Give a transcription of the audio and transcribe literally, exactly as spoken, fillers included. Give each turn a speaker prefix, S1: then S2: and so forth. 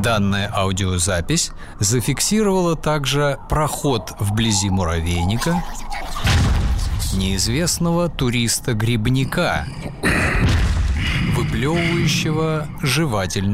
S1: Данная аудиозапись зафиксировала также проход вблизи муравейника неизвестного туриста-грибника, выплевывающего жевательные